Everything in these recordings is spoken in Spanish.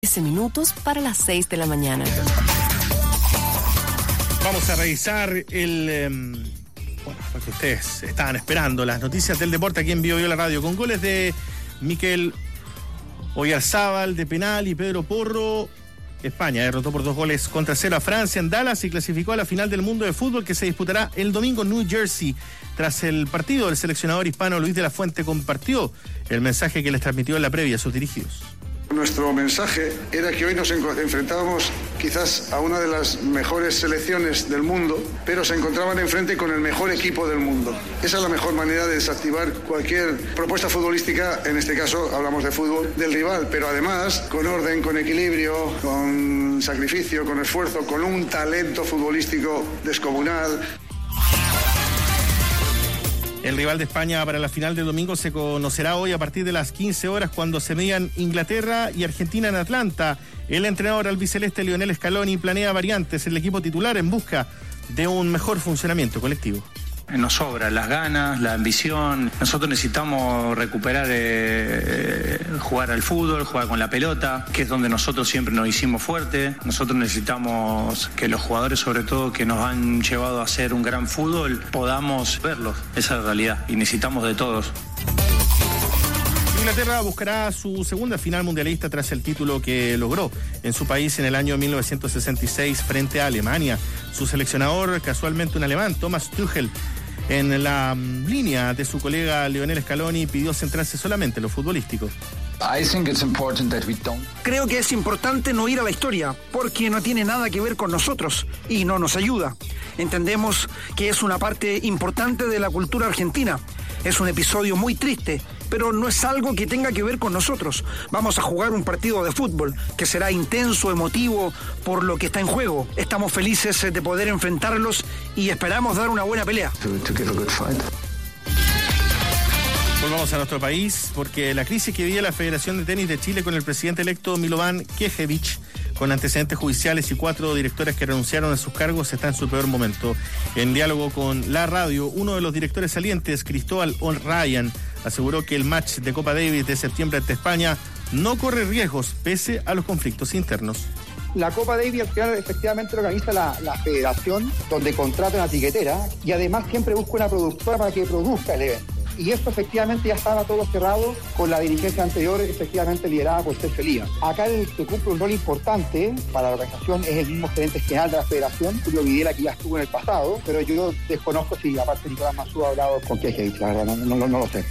13 minutos para las 6 de la mañana. Vamos a revisar lo que ustedes estaban esperando, las noticias del deporte aquí en Vivo la Radio, con goles de Mikel Oyarzábal de penal y Pedro Porro. España derrotó por 2-0 a Francia en Dallas y clasificó a la final del mundo de fútbol que se disputará el domingo en New Jersey. Tras el partido, el seleccionador hispano Luis de la Fuente compartió el mensaje que les transmitió en la previa a sus dirigidos. Nuestro mensaje era que hoy nos enfrentábamos quizás a una de las mejores selecciones del mundo, pero se encontraban enfrente con el mejor equipo del mundo. Esa es la mejor manera de desactivar cualquier propuesta futbolística, en este caso hablamos de fútbol, del rival, pero además con orden, con equilibrio, con sacrificio, con esfuerzo, con un talento futbolístico descomunal. El rival de España para la final del domingo se conocerá hoy a partir de las 15 horas cuando se medan Inglaterra y Argentina en Atlanta. El entrenador albiceleste Lionel Scaloni planea variantes en el equipo titular en busca de un mejor funcionamiento colectivo. Nos sobra las ganas, la ambición. Nosotros necesitamos recuperar, jugar al fútbol, jugar con la pelota, que es donde nosotros siempre nos hicimos fuertes. Nosotros necesitamos que los jugadores, sobre todo, que nos han llevado a hacer un gran fútbol, podamos verlos. Esa es la realidad y necesitamos de todos. Inglaterra buscará su segunda final mundialista tras el título que logró en su país en el año 1966 frente a Alemania. Su seleccionador, casualmente un alemán, Thomas Tuchel, en la línea de su colega Lionel Scaloni, pidió centrarse solamente en lo futbolístico. Creo que es importante no ir a la historia, porque no tiene nada que ver con nosotros y no nos ayuda. Entendemos que es una parte importante de la cultura argentina. Es un episodio muy triste, pero no es algo que tenga que ver con nosotros. Vamos a jugar un partido de fútbol que será intenso, emotivo, por lo que está en juego. Estamos felices de poder enfrentarlos y esperamos dar una buena pelea. Volvamos a nuestro país, porque la crisis que vive la Federación de Tenis de Chile con el presidente electo Milovan Knežević, con antecedentes judiciales y 4 directores que renunciaron a sus cargos, está en su peor momento. En diálogo con la radio, uno de los directores salientes, Cristóbal O'Ryan, aseguró que el match de Copa Davis de septiembre ante España no corre riesgos pese a los conflictos internos. La Copa Davis al final efectivamente lo organiza la federación, donde contrata una tiquetera y además siempre busca una productora para que produzca el evento. Y esto efectivamente ya estaba todo cerrado con la dirigencia anterior, efectivamente liderada por Sergio Lía. Acá el que cumple un rol importante para la organización es el mismo gerente general de la federación, Julio Videla, que ya estuvo en el pasado, pero yo desconozco si aparte Nicolás Mazú ha hablado con Knežević, la verdad, no lo sé.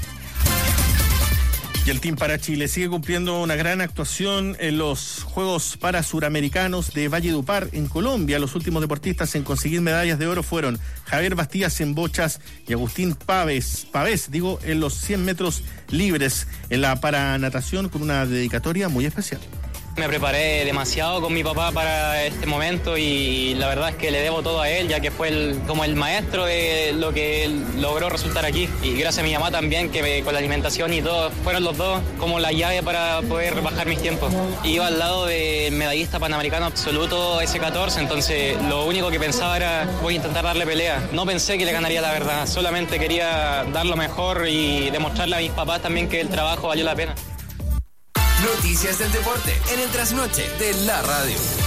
Y el Team para Chile sigue cumpliendo una gran actuación en los Juegos Parasuramericanos de Valledupar, en Colombia. Los últimos deportistas en conseguir medallas de oro fueron Javier Bastías en bochas y Agustín Pavés, en los 100 metros libres en la paranatación, con una dedicatoria muy especial. Me preparé demasiado con mi papá para este momento y la verdad es que le debo todo a él, ya que fue como el maestro de lo que él logró resultar aquí. Y gracias a mi mamá también, que con la alimentación y todo, fueron los dos como la llave para poder bajar mis tiempos. Iba al lado del medallista panamericano absoluto S14, entonces lo único que pensaba era voy a intentar darle pelea. No pensé que le ganaría, la verdad, solamente quería dar lo mejor y demostrarle a mis papás también que el trabajo valió la pena. Noticias del deporte en el trasnoche de la radio.